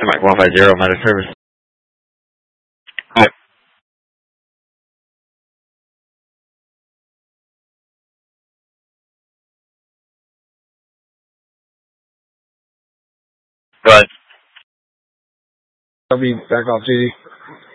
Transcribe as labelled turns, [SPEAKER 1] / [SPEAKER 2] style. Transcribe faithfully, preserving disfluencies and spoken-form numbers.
[SPEAKER 1] Mike one five zero, Matter Service. Hi. Go ahead.
[SPEAKER 2] I'll be back off duty.